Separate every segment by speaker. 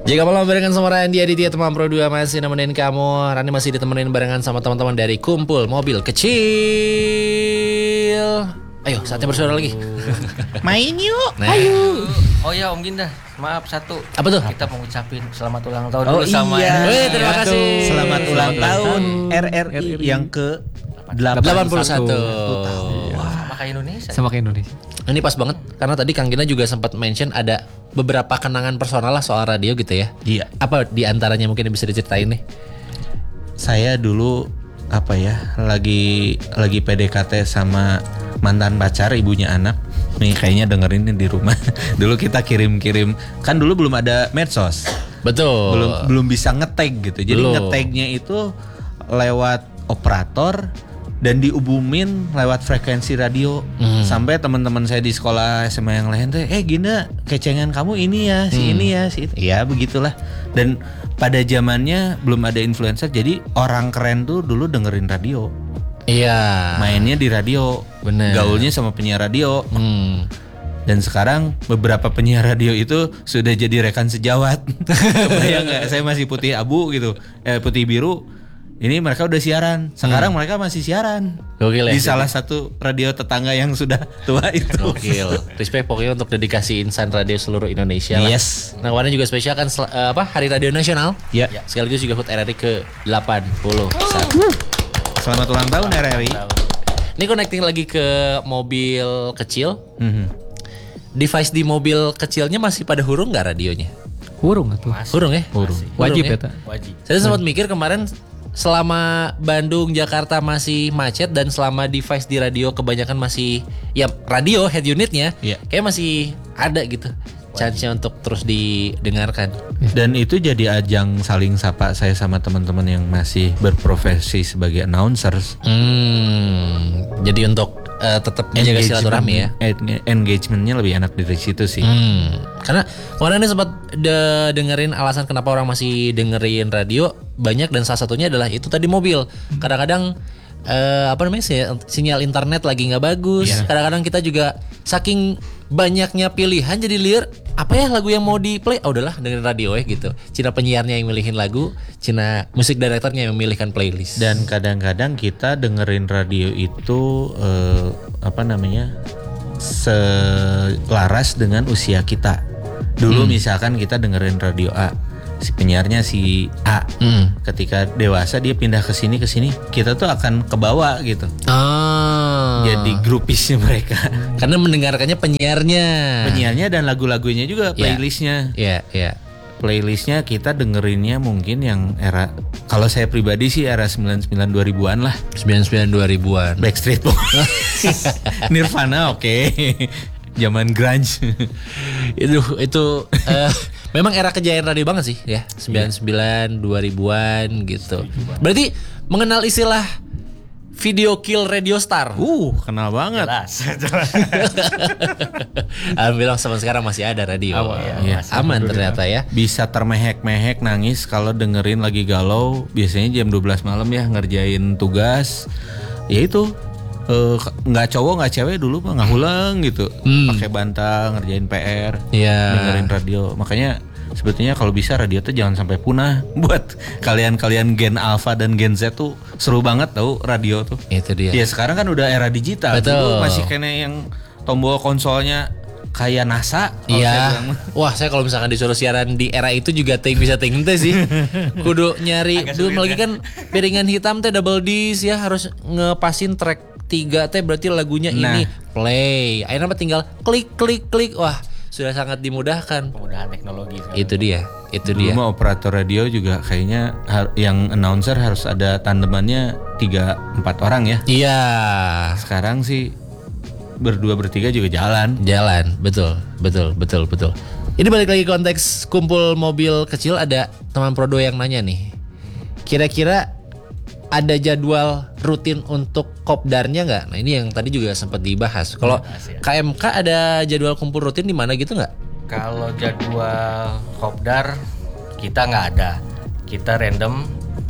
Speaker 1: Jika malam barengan sama Randy Aditya, teman Pro 2 masih nemenin kamu. Rani masih ditemenin barengan sama teman-teman dari Kumpul Mobil Kecil. Ayo, saatnya bersuara lagi.
Speaker 2: Main yuk.
Speaker 1: Nah.
Speaker 2: Ayo.
Speaker 3: Oh ya Om Ginda, maaf satu.
Speaker 1: Apa tuh?
Speaker 3: Kita mau ngucapin selamat ulang tahun
Speaker 2: Oh
Speaker 3: dulu sama
Speaker 2: iya.
Speaker 1: Wih, terima kasih.
Speaker 2: Selamat ulang tahun RRI yang ke
Speaker 1: 81.
Speaker 3: Sama kayak Indonesia.
Speaker 4: Sama kayak Indonesia.
Speaker 1: Ini pas banget karena tadi Kang Gina juga sempat mention ada beberapa kenangan personal lah soal radio gitu ya.
Speaker 2: Iya.
Speaker 1: Apa di antaranya mungkin yang bisa diceritain nih?
Speaker 2: Saya dulu lagi PDKT sama mantan pacar ibunya anak. Nih kayaknya dengerin di rumah. Dulu kita kirim-kirim, kan dulu belum ada medsos.
Speaker 1: Betul.
Speaker 2: Belum bisa ngetag gitu. Jadi ngetagnya itu lewat operator dan diumumin lewat frekuensi radio. Sampai teman-teman saya di sekolah SMA yang lain tuh, Gina, kecengan kamu ini ya, si ini ya, si itu. Ya begitulah. Dan pada zamannya belum ada influencer, jadi orang keren tuh dulu dengerin radio.
Speaker 1: Iya.
Speaker 2: Mainnya di radio.
Speaker 1: Bener.
Speaker 2: Gaulnya sama penyiar radio. Dan sekarang beberapa penyiar radio itu sudah jadi rekan sejawat. Kebayang nggak? Saya masih putih abu gitu, putih biru. Ini mereka udah siaran. Sekarang mereka masih siaran.
Speaker 1: Gokil ya.
Speaker 2: Di salah satu radio tetangga yang sudah tua itu.
Speaker 1: Gokil. Respect pokoknya untuk dedikasi insan radio seluruh Indonesia lah.
Speaker 2: Yes.
Speaker 1: Nah, kemarin juga spesial kan Hari Radio Nasional.
Speaker 2: Ya.
Speaker 1: Sekaligus juga HUT RRI ke 81.
Speaker 2: Selamat ulang tahun RRI.
Speaker 1: Ini connecting lagi ke mobil kecil. Device di mobil kecilnya masih pada hurung nggak radionya?
Speaker 4: Hurung tuh.
Speaker 1: Hurung ya?
Speaker 4: Wajib
Speaker 1: ya?
Speaker 4: ya, tak?
Speaker 3: Wajib.
Speaker 1: Saya sempat mikir kemarin selama Bandung, Jakarta masih macet dan selama device di radio kebanyakan masih ya radio head unitnya, kayak masih ada gitu chance-nya untuk terus didengarkan.
Speaker 2: Dan itu jadi ajang saling sapa saya sama teman-teman yang masih berprofesi sebagai announcers.
Speaker 1: Jadi untuk tetap menjaga silaturahmi ya.
Speaker 2: Engagementnya lebih enak dari situ sih.
Speaker 1: Karena kemarin ini sempat dengerin alasan kenapa orang masih dengerin radio banyak dan salah satunya adalah itu tadi mobil. Kadang-kadang sinyal internet lagi nggak bagus. Kadang-kadang kita juga saking banyaknya pilihan jadi liar apa ya lagu yang mau di play, udahlah dengerin radio ya gitu. Cina penyiarnya yang milihin lagu, Cina musik direkturnya yang memilihkan playlist.
Speaker 2: Dan kadang-kadang kita dengerin radio itu selaras dengan usia kita. Dulu misalkan kita dengerin radio A, si penyiarnya si A. Ketika dewasa dia pindah ke sini, kita tuh akan kebawa gitu. Jadi grupisnya mereka.
Speaker 1: Karena mendengarkannya penyiarnya
Speaker 2: Dan lagu-lagunya juga playlistnya.
Speaker 1: Iya.
Speaker 2: Playlistnya kita dengerinnya mungkin yang era, kalau saya pribadi sih era 99 2000-an lah.
Speaker 1: 99 2000-an.
Speaker 2: Backstreet Boys. Nirvana oke. Zaman grunge.
Speaker 1: itu memang era kejayaan radio banget sih ya. 99 2000-an gitu. Berarti mengenal istilah video kill radio star.
Speaker 2: Kenal banget.
Speaker 3: Jelas.
Speaker 1: Alhamdulillah sampai sekarang masih ada radio. Aman ternyata ya.
Speaker 2: Bisa termehek-mehek nangis kalau dengerin lagi galau. Biasanya jam 12 malam ya ngerjain tugas. Ya itu nggak cowok nggak cewek dulu mah ngahulang gitu. Pakai bantal ngerjain PR. Dengerin radio. Makanya sebetulnya kalau bisa radio tuh jangan sampai punah. Buat kalian Gen Alpha dan Gen Z tuh seru banget tahu radio tuh.
Speaker 1: Itu dia.
Speaker 2: Ya sekarang kan udah era digital.
Speaker 1: Betul.
Speaker 2: Dulu masih kena yang tombol konsolnya kayak NASA.
Speaker 1: Iya. Wah, saya kalau misalkan disuruh siaran di era itu juga bisa ente sih. Kudu nyari dulu lagi kan piringan hitam teh double disc ya, harus ngepasin track 3 teh berarti lagunya ini play. Akhirnya tinggal klik. Wah, sudah sangat dimudahkan.
Speaker 3: Kemudahan teknologi.
Speaker 1: Itu dia.
Speaker 2: Dulu mah operator radio juga kayaknya yang announcer harus ada tandemannya 3-4 orang ya.
Speaker 1: Iya.
Speaker 2: Sekarang sih berdua bertiga juga jalan.
Speaker 1: Betul. Ini balik lagi konteks kumpul mobil kecil, ada teman Prodo yang nanya nih. Kira-kira ada jadwal rutin untuk kopdarnya nggak? Nah ini yang tadi juga sempat dibahas. Kalau KMK ada jadwal kumpul rutin di mana gitu nggak?
Speaker 3: Kalau jadwal kopdar kita nggak ada. Kita random.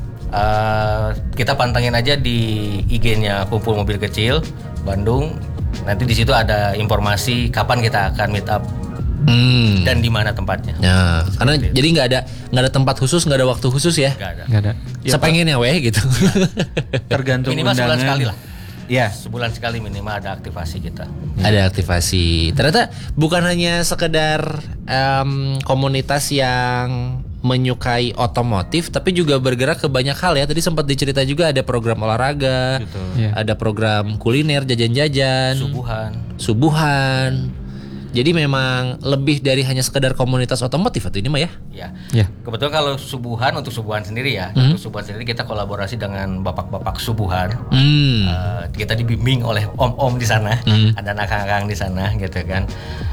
Speaker 3: Kita pantengin aja di IG-nya Kumpul Mobil Kecil Bandung. Nanti di situ ada informasi kapan kita akan meet up dan di mana tempatnya.
Speaker 1: Ya, karena jadi nggak ada tempat khusus, nggak ada waktu khusus ya.
Speaker 3: Nggak ada.
Speaker 1: Sepengennya gitu.
Speaker 2: Tergantung
Speaker 3: Minimal sebulan
Speaker 2: undangan.
Speaker 3: sekali lah.
Speaker 2: Ya.
Speaker 3: Sebulan sekali minimal ada aktivasi kita.
Speaker 1: Ada aktivasi. Ternyata bukan hanya sekedar komunitas yang menyukai otomotif, tapi juga bergerak ke banyak hal ya. Tadi sempat dicerita juga ada program olahraga, ada program kuliner, jajan-jajan, subuhan. Jadi memang lebih dari hanya sekedar komunitas otomotif atau ini mah ya?
Speaker 3: Ya. Kebetulan kalau subuhan untuk subuhan sendiri ya, untuk subuhan sendiri kita kolaborasi dengan bapak-bapak subuhan. Kita dibimbing oleh om-om di sana, ada anak-anak di sana gitu kan.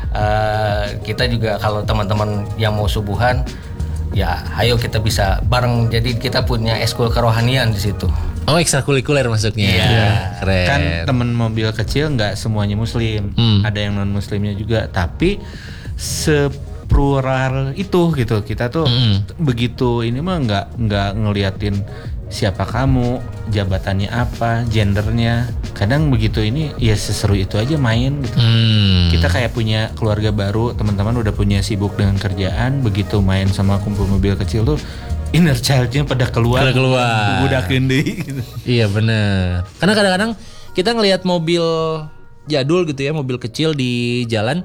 Speaker 3: Kita juga kalau teman-teman yang mau subuhan, ya ayo kita bisa bareng. Jadi kita punya ekskul kerohanian di situ.
Speaker 1: Oh, ekstrakurikuler maksudnya.
Speaker 3: Iya.
Speaker 1: Keren.
Speaker 2: Kan temen mobil kecil nggak semuanya muslim, ada yang non muslimnya juga, tapi seplural itu gitu. Kita tuh begitu ini mah nggak ngeliatin siapa kamu, jabatannya apa, gendernya. Kadang begitu ini ya seseru itu aja main gitu. Kita kayak punya keluarga baru, teman-teman udah punya sibuk dengan kerjaan, begitu main sama kumpul mobil kecil tuh inner child-nya pada keluar. Budakeun deui gitu.
Speaker 1: Iya bener. Karena kadang-kadang kita ngelihat mobil jadul gitu ya, mobil kecil di jalan,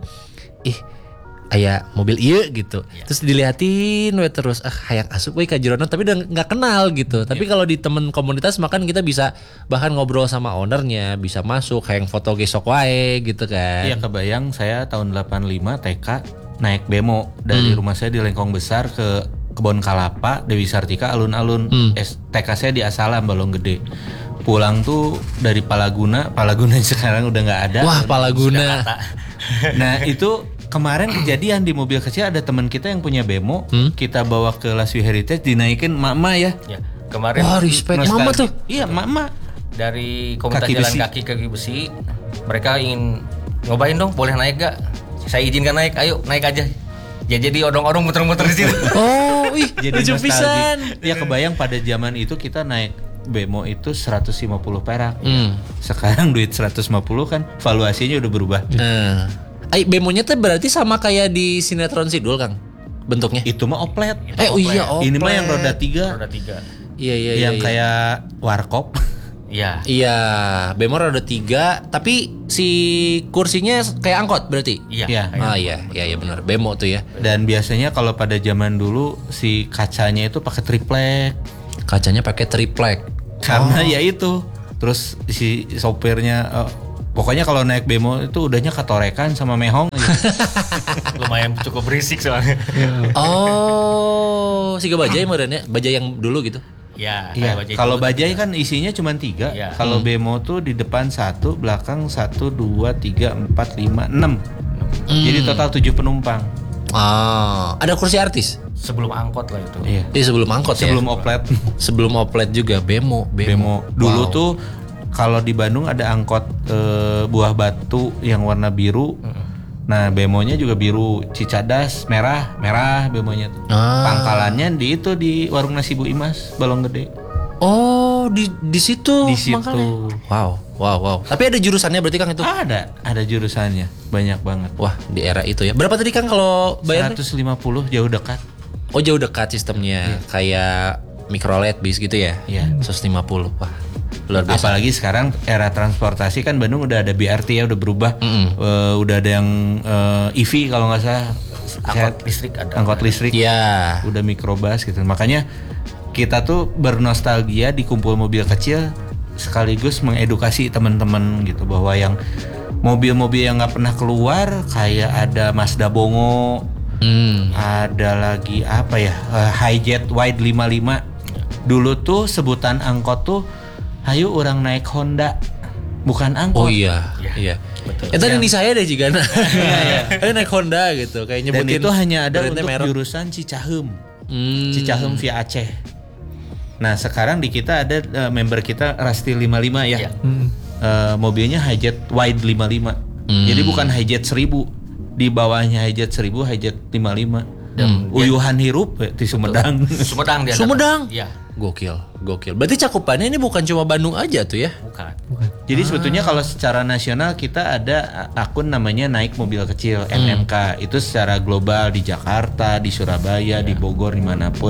Speaker 1: aya mobil ieu gitu. Terus diliatin we terus, hayang asup we ka jeronan tapi udah nggak kenal gitu. Tapi kalau di temen komunitas makan kita bisa bahkan ngobrol sama ownernya, bisa masuk, hayang foto gesok wae gitu kan.
Speaker 2: Iya, kebayang saya tahun 85 TK naik bemo dari rumah saya di Lengkong Besar ke Kebon Kalapa, Dewi Sartika, alun-alun. TK saya di Asalam, Balong Gede. Pulang tuh dari Palaguna sekarang udah nggak ada.
Speaker 1: Wah, Palaguna.
Speaker 2: Nah itu kemarin kejadian di mobil kecil ada teman kita yang punya bemo, kita bawa ke Laswi Heritage, dinaikin mama ya.
Speaker 3: Ya, kemarin
Speaker 1: Wah, respect mama tuh.
Speaker 2: Iya, mama.
Speaker 3: Dari komunitas
Speaker 2: Kaki
Speaker 3: jalan
Speaker 2: besi.
Speaker 3: kaki besi, mereka ingin nyobain dong, boleh naik gak? Saya izinkan naik, ayo naik aja. Ya jadi odong-odong muter-muter di situ.
Speaker 1: Oh,
Speaker 2: Jadi
Speaker 1: lucu
Speaker 2: nostalgia.
Speaker 1: pisan.
Speaker 2: Ya kebayang pada zaman itu kita naik bemo itu 150 perak. Sekarang duit 150 kan valuasinya udah berubah.
Speaker 1: Bemonya tuh berarti sama kayak di sinetron Sidul, Kang? Bentuknya?
Speaker 2: Itu mah oplet.
Speaker 1: Iya, oplet.
Speaker 2: Ini mah yang roda 3.
Speaker 3: Roda 3.
Speaker 1: Iya.
Speaker 2: Yang kayak warkop.
Speaker 3: Iya.
Speaker 1: Iya, bemo roda 3, tapi si kursinya kayak angkot berarti?
Speaker 3: Iya.
Speaker 2: Iya.
Speaker 1: Iya benar. Bemo tuh ya.
Speaker 2: Dan biasanya kalau pada zaman dulu si kacanya itu pakai triplek.
Speaker 1: Kacanya pakai triplek.
Speaker 2: Karena ya itu. Terus si sopirnya pokoknya kalau naik bemo itu udahnya katorekan sama mehong aja.
Speaker 3: Lumayan cukup berisik soalnya.
Speaker 1: Oh, si bajai modernnya, bajai yang dulu gitu.
Speaker 3: Iya.
Speaker 2: Iya. Kalau bajai kan isinya cuma 3.
Speaker 3: Iya.
Speaker 2: Kalau bemo tuh di depan 1, belakang 1, 2, 3, 4, 5, 6. Jadi total 7 penumpang.
Speaker 1: Ada kursi artis?
Speaker 3: Sebelum angkot lah itu.
Speaker 2: Iya.
Speaker 1: Sebelum angkot
Speaker 2: Sebelum
Speaker 1: ya?
Speaker 2: oplet.
Speaker 1: Sebelum oplet juga, bemo.
Speaker 2: Dulu
Speaker 1: Wow.
Speaker 2: tuh kalau di Bandung ada angkot buah batu yang warna biru. Nah, bemonya juga biru, Cicadas merah bemonya tuh. Pangkalannya di warung nasi Bu Imas, Balong Gede.
Speaker 1: Oh, di situ.
Speaker 2: Di situ.
Speaker 1: Makanya. Wow. Tapi ada jurusannya berarti, Kang, itu?
Speaker 2: Ada jurusannya, banyak banget.
Speaker 1: Wah, di era itu ya. Berapa tadi, Kang, kalau bayarnya?
Speaker 2: 150 jauh dekat.
Speaker 1: Oh, jauh dekat sistemnya. Kayak mikrolet bis gitu ya?
Speaker 2: Iya.
Speaker 1: 150. Wah, luar biasa.
Speaker 2: Apalagi sekarang era transportasi kan Bandung udah ada BRT ya, udah berubah. Udah ada yang EV kalau nggak salah.
Speaker 3: Angkot listrik ada.
Speaker 2: Angkot listrik.
Speaker 1: Iya.
Speaker 2: Udah mikrobus gitu. Makanya kita tuh bernostalgia di kumpul mobil kecil sekaligus mengedukasi teman-teman gitu bahwa yang mobil-mobil yang nggak pernah keluar kayak ada Mazda Bongo, ada lagi apa ya, Hijet Wide 55. Dulu tuh sebutan angkot tuh, ayo orang naik Honda, bukan angkot.
Speaker 1: Oh iya.
Speaker 3: Betul.
Speaker 1: Itu yang di saya deh juga. Ayo naik Honda gitu, kayak
Speaker 2: Dan
Speaker 1: nyebutin.
Speaker 2: itu hanya ada
Speaker 1: brandnya
Speaker 2: untuk
Speaker 1: merek.
Speaker 2: jurusan Cicahem. Cicahem via Aceh. Nah sekarang di kita ada member kita Rasti 55 ya. Mobilnya Hijet Wide 55. Jadi bukan Hijet 1000. Di bawahnya Hijet 1000, Hijet 55. Uyuhan hirup di Sumedang.
Speaker 3: Sumedang dia.
Speaker 1: Sumedang?
Speaker 3: Iya.
Speaker 1: Gokil. Gokil. Berarti cakupannya ini bukan cuma Bandung aja tuh ya?
Speaker 3: Bukan.
Speaker 2: Jadi sebetulnya kalau secara nasional kita ada akun namanya Naik Mobil Kecil NMK. Itu secara global di Jakarta, di Surabaya, di Bogor, dimanapun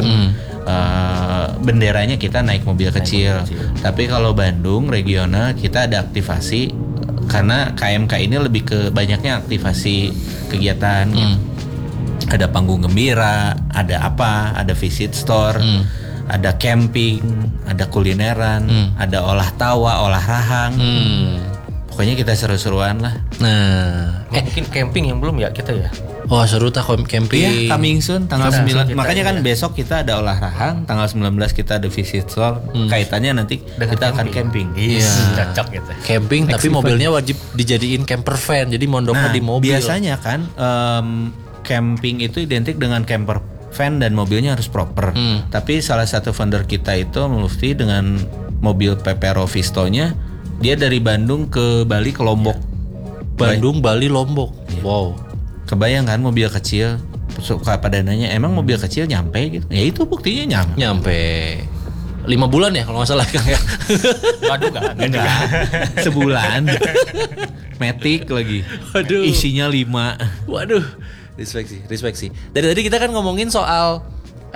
Speaker 2: benderanya kita naik mobil kecil. Tapi kalau Bandung regional kita ada aktivasi karena KMK ini lebih ke banyaknya aktivasi kegiatan. Ada panggung gembira, ada apa, ada visit store. Ada camping, ada kulineran, ada olah tawa, olah rahang. Pokoknya kita seru-seruan lah.
Speaker 1: Nah,
Speaker 3: Mungkin camping yang belum ya kita ya.
Speaker 1: wah seru tah camping.
Speaker 2: Iya, coming soon tanggal
Speaker 3: Kita
Speaker 2: 9. Makanya kan besok kita ada olah rahang, tanggal 19 kita ada visit store. Kaitannya nanti kita akan camping.
Speaker 3: Iya, cocok gitu.
Speaker 1: Camping tapi mobilnya wajib dijadiin camper van. Jadi mondoknya di mobil.
Speaker 2: Biasanya kan camping itu identik dengan camper van dan mobilnya harus proper. Tapi salah satu vendor kita itu Lufti dengan mobil Pepero Visto-nya dia dari Bandung ke Bali ke Lombok.
Speaker 1: Bandung, Bali, Lombok. Wow.
Speaker 2: Kebayang kan mobil kecil, suka pada nanya emang mobil kecil nyampe gitu. Ya itu buktinya
Speaker 1: Nyampe 5 bulan ya kalau nggak salah Kang ya.
Speaker 3: Waduh, enggak.
Speaker 2: Sebulan. Matic lagi.
Speaker 1: Waduh.
Speaker 2: Isinya 5.
Speaker 1: Waduh. Respect sih. Dari tadi kita kan ngomongin soal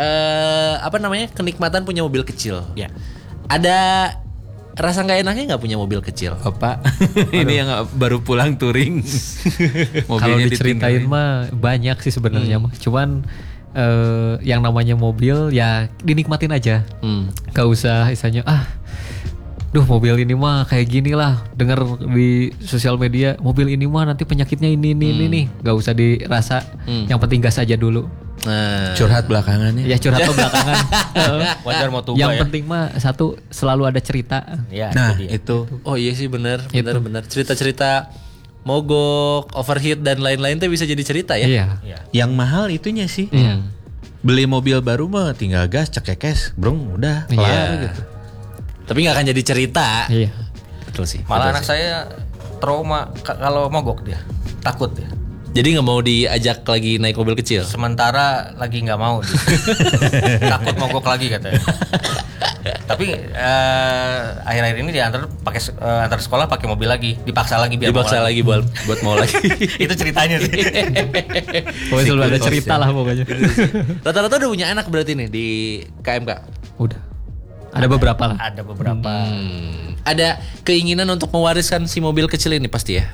Speaker 1: kenikmatan punya mobil kecil.
Speaker 2: Ya.
Speaker 1: Ada rasa nggak enaknya nggak punya mobil kecil?
Speaker 2: Apa? Ini yang baru pulang touring.
Speaker 4: Kalau diceritain mah banyak sih sebenarnya mah. Cuman yang namanya mobil ya dinikmatin aja. Gak usah istilahnya duh mobil ini mah kayak gini lah, dengar di sosial media mobil ini mah nanti penyakitnya ini nih, gak usah dirasa. Yang penting gas aja dulu.
Speaker 1: Nah,
Speaker 2: Curhat belakangannya.
Speaker 4: Ya curhat tuh belakangan.
Speaker 3: Wajar mau tuba
Speaker 4: Yang
Speaker 3: ya.
Speaker 4: penting mah satu selalu ada cerita.
Speaker 3: Ya,
Speaker 2: Nah
Speaker 3: itu dia.
Speaker 2: itu
Speaker 1: oh iya sih benar cerita-cerita mogok, overheat dan lain-lain tuh bisa jadi cerita ya.
Speaker 4: Iya.
Speaker 3: Iya.
Speaker 2: yang mahal itunya sih.
Speaker 4: Iya.
Speaker 2: Beli mobil baru mah tinggal gas cekekes, brong udah kelar
Speaker 1: Iya.
Speaker 2: gitu.
Speaker 1: Tapi nggak akan jadi cerita.
Speaker 4: Iya.
Speaker 1: Betul sih.
Speaker 3: Malah
Speaker 1: betul
Speaker 3: anak
Speaker 1: sih.
Speaker 3: saya trauma kalau mogok dia. Takut dia.
Speaker 1: Jadi nggak mau diajak lagi naik mobil kecil.
Speaker 3: Sementara lagi nggak mau dia. Takut mogok lagi katanya. Tapi akhir-akhir ini diantar antar sekolah pakai mobil lagi, dipaksa lagi biar
Speaker 1: Dipaksa
Speaker 3: mau
Speaker 1: lagi buat mau lagi.
Speaker 3: Itu ceritanya sih.
Speaker 4: Pokoknya selalu ada cerita lah pokoknya.
Speaker 1: Rata-rata udah punya anak berarti nih di KMK.
Speaker 4: Udah. Ada beberapa lah.
Speaker 3: Ada beberapa.
Speaker 1: Ada keinginan untuk mewariskan si mobil kecil ini pasti ya.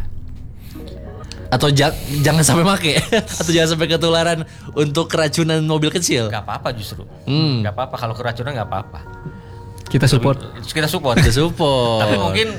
Speaker 1: Atau jangan sampai make atau jangan sampai ketularan untuk keracunan mobil kecil.
Speaker 3: Gak apa-apa justru. Gak apa-apa kalau keracunan gak apa-apa.
Speaker 4: Kita support.
Speaker 3: Kita support.
Speaker 1: Ada support.
Speaker 3: Tapi mungkin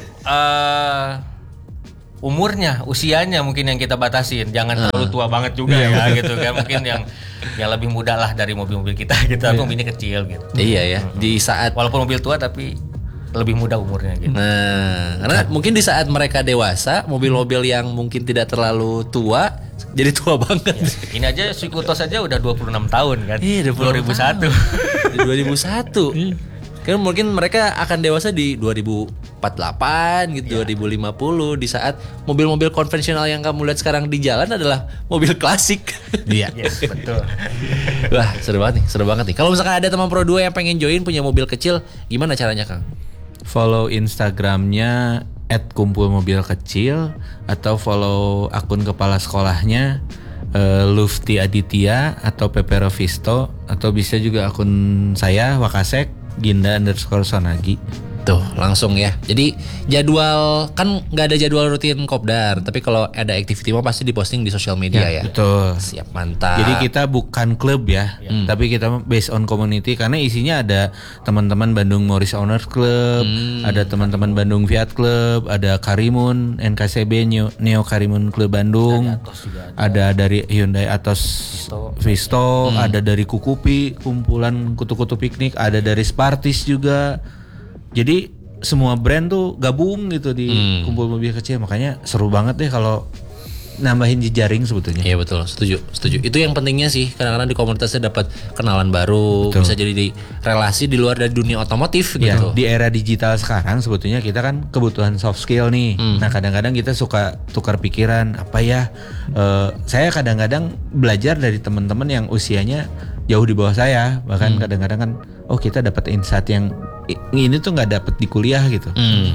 Speaker 3: usianya mungkin yang kita batasin. Jangan terlalu tua banget juga ya gitu kan. Mungkin yang lebih muda lah dari mobil-mobil kita gitu. Tapi mobilnya kecil gitu.
Speaker 1: Iya ya, di saat
Speaker 3: Walaupun mobil tua tapi lebih muda umurnya gitu.
Speaker 1: nah, karena mungkin di saat mereka dewasa, mobil-mobil yang mungkin tidak terlalu tua jadi tua banget.
Speaker 3: Ini aja Sikuto saja udah 26 tahun kan.
Speaker 1: Iya,
Speaker 3: 2001.
Speaker 1: Di 2001. Kan mungkin mereka akan dewasa di 2048 gitu, 2050 di saat mobil-mobil konvensional yang kamu lihat sekarang di jalan adalah mobil klasik.
Speaker 2: Iya.
Speaker 3: Yes, betul.
Speaker 1: Wah, seru banget nih. Kalau misalkan ada teman Pro 2 yang pengen join punya mobil kecil, gimana caranya, Kang?
Speaker 2: Follow Instagramnya @kumpulmobilkecil atau follow akun kepala sekolahnya Lufti Aditya atau Pepero Visto, atau bisa juga akun saya Wakasek Ginda_Sonagi.
Speaker 1: Tuh langsung ya. Jadi jadwal kan nggak ada jadwal rutin kopdar, tapi kalau ada activity mah pasti diposting di sosial media ya.
Speaker 2: Betul.
Speaker 1: Siap, mantap.
Speaker 2: Jadi kita bukan klub ya, tapi kita based on community karena isinya ada teman-teman Bandung Morris Owners Club, ada teman-teman Bandung Fiat Club, ada Karimun, NKCB Neo Karimun Club Bandung, ada dari Hyundai Atos Visto, ada dari Kukupi, kumpulan kutu-kutu piknik, ada dari Spartis juga. Jadi semua brand tuh gabung gitu di kumpul mobil kecil, makanya seru banget deh kalau nambahin jejaring sebetulnya.
Speaker 1: Iya betul, setuju. Itu yang pentingnya sih. Kadang-kadang di komunitasnya dapat kenalan baru,
Speaker 2: Betul.
Speaker 1: bisa jadi di relasi di luar dari dunia otomotif
Speaker 2: Ya,
Speaker 1: gitu.
Speaker 2: di era digital sekarang sebetulnya kita kan kebutuhan soft skill nih. Nah kadang-kadang kita suka tukar pikiran apa ya. Saya kadang-kadang belajar dari teman-teman yang usianya jauh di bawah saya. Bahkan kadang-kadang kan, oh kita dapat insight yang ini tuh nggak dapet di kuliah gitu.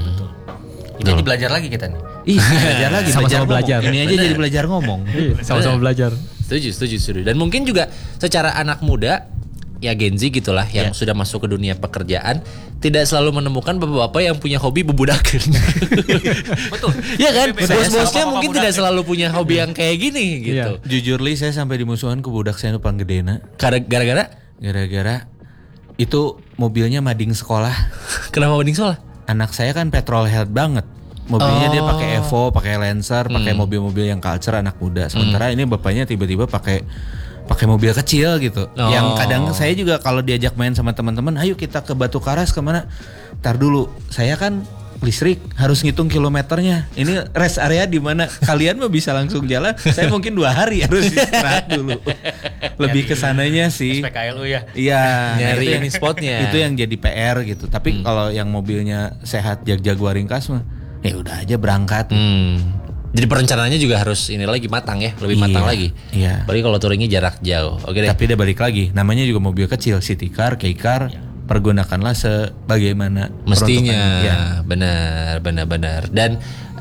Speaker 3: Jadi belajar lagi kita nih.
Speaker 2: Iya, belajar lagi,
Speaker 4: Sama-sama belajar.
Speaker 2: Ini aja jadi belajar ngomong.
Speaker 4: Sama-sama belajar.
Speaker 1: Setuju. Dan mungkin juga secara anak muda ya Gen Z gitulah yang sudah masuk ke dunia pekerjaan tidak selalu menemukan bapak-bapak yang punya hobi bebudakan.
Speaker 3: Betul.
Speaker 1: Ya kan?
Speaker 3: Saya
Speaker 1: Bos-bosnya
Speaker 3: sama
Speaker 1: mungkin
Speaker 3: bapak
Speaker 1: tidak selalu punya hobi yang kayak gini gitu.
Speaker 2: Jujur li saya sampai dimusuhan ke budak saya nu panggedena.
Speaker 1: Gara-gara
Speaker 2: Itu mobilnya mading sekolah.
Speaker 1: kenapa wedding soal?
Speaker 2: Anak saya kan petrol head banget. Mobilnya dia pakai Evo, pakai Lancer, pakai mobil-mobil yang culture anak muda. Sementara ini bapaknya tiba-tiba pakai mobil kecil gitu. Yang kadang saya juga kalau diajak main sama teman-teman, ayo kita ke Batu Karas kemana? Tar dulu, saya kan listrik harus ngitung kilometernya. Ini rest area di mana kalian mah bisa langsung jalan. Saya mungkin 2 hari harus istirahat dulu. Lebih kesananya sih.
Speaker 3: PKLU ya.
Speaker 2: Iya,
Speaker 1: Nyari
Speaker 2: itu
Speaker 1: ini spotnya.
Speaker 2: Itu yang jadi PR gitu. Tapi kalau yang mobilnya sehat jag-jaguar ringkas mah, ya udah aja berangkat.
Speaker 1: Jadi perencanaannya juga harus ini lagi matang ya, lebih matang lagi.
Speaker 2: Iya.
Speaker 1: Apalagi kalau touringnya jarak jauh. Oke deh.
Speaker 2: Tapi udah balik lagi, namanya juga mobil kecil, city car, kei car, pergunakanlah sebagaimana
Speaker 1: Mestinya,
Speaker 2: peruntukannya.
Speaker 1: benar. Dan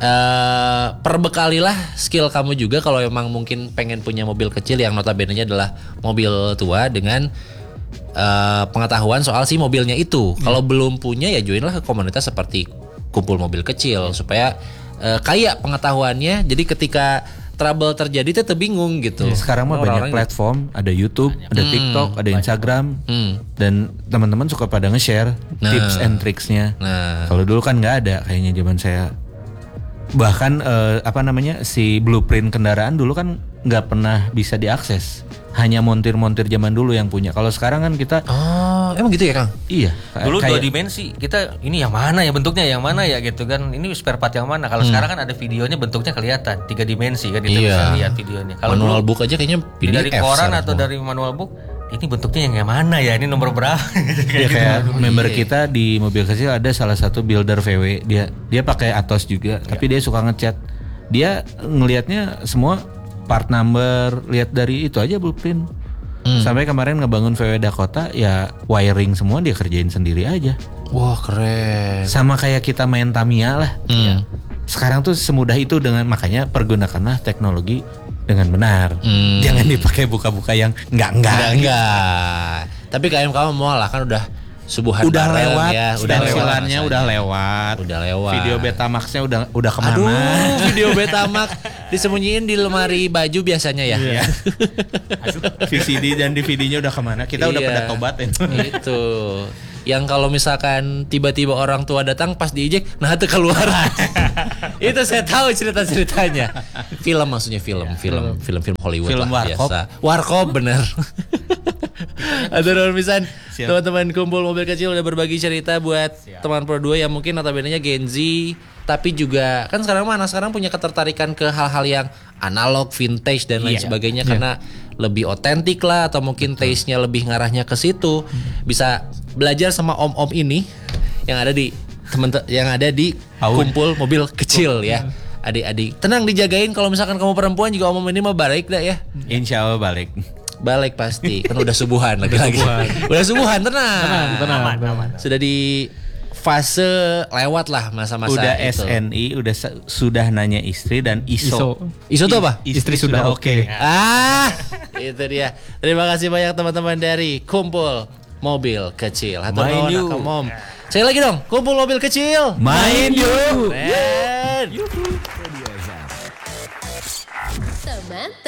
Speaker 1: perbekalilah skill kamu juga kalau emang mungkin pengen punya mobil kecil yang notabene-nya adalah mobil tua dengan pengetahuan soal si mobilnya itu. Kalau belum punya ya joinlah ke komunitas seperti kumpul mobil kecil supaya kaya pengetahuannya. Jadi ketika trouble terjadi tetap bingung gitu.
Speaker 2: Sekarang mah banyak platform, ada YouTube, ada TikTok, ada Instagram, dan teman-teman suka pada nge-share tips and tricksnya. Kalau dulu kan nggak ada kayaknya zaman saya. Bahkan si blueprint kendaraan dulu kan nggak pernah bisa diakses. Hanya montir-montir zaman dulu yang punya. Kalau sekarang kan kita
Speaker 1: Emang gitu ya Kang?
Speaker 2: iya.
Speaker 3: Dulu 2 dimensi. Kita ini yang mana ya bentuknya, yang mana ya gitu kan. Ini spare part yang mana. Kalau sekarang kan ada videonya bentuknya kelihatan 3 dimensi kan, kita bisa lihat videonya. Kalau
Speaker 1: Manual
Speaker 3: dulu
Speaker 1: book aja kayaknya PDF
Speaker 3: dari koran atau
Speaker 1: semua.
Speaker 3: dari manual book, ini bentuknya yang mana ya, ini nomor berapa.
Speaker 2: Ya, kayak member kita di mobil kecil ada salah satu builder VW, dia pakai Atos juga, tapi dia suka ngecat. Dia ngelihatnya semua part number, lihat dari itu aja blueprint. Sampai kemarin ngebangun VW Dakota ya wiring semua dia kerjain sendiri aja.
Speaker 1: Wah keren.
Speaker 2: Sama kayak kita main Tamiya lah. Sekarang tuh semudah itu, dengan makanya pergunakanlah teknologi dengan benar. Jangan dipakai buka-buka yang enggak.
Speaker 1: Tapi KM kamu mau lah kan udah subuhan
Speaker 2: Udah
Speaker 1: bareng
Speaker 2: lewat
Speaker 1: ya,
Speaker 2: pensilannya udah lewat. Video Betamax-nya udah kemana?
Speaker 1: Aduh, video Betamax disembunyiin di lemari baju biasanya ya.
Speaker 2: Iya. VCD dan DVD-nya udah kemana? Kita udah pada tobat itu.
Speaker 1: Itu. Yang kalau misalkan tiba-tiba orang tua datang pas diijek, nah itu keluar. Itu saya tahu cerita-ceritanya. Film maksudnya film Hollywood
Speaker 2: Film
Speaker 1: lah
Speaker 2: warkop.
Speaker 1: biasa. Warkop bener. Atur misan teman-teman kumpul mobil kecil udah berbagi cerita buat teman Pro 2 yang mungkin notabene-nya Gen Z, tapi juga kan sekarang anak sekarang punya ketertarikan ke hal-hal yang analog, vintage dan lain sebagainya karena lebih otentik lah, atau mungkin taste-nya lebih ngarahnya ke situ. Bisa belajar sama om-om ini yang ada di kumpul mobil kecil ya. Adik-adik tenang dijagain, kalau misalkan kamu perempuan juga om ini mah balik dah ya.
Speaker 2: Insya Allah balik
Speaker 1: Pasti kan udah subuhan lagi-lagi. Udah subuhan tenang. Sudah di fase lewat lah masa-masa
Speaker 2: udah
Speaker 1: itu.
Speaker 2: SNI, sudah nanya istri dan ISO.
Speaker 1: ISO itu apa?
Speaker 2: Istri sudah oke.
Speaker 1: Itu dia. Terima kasih banyak teman-teman dari Kumpul Mobil Kecil. Hatur nuhun Kang Mom. Saya lagi dong, Kumpul Mobil Kecil.
Speaker 2: Main yuk.
Speaker 1: Keren.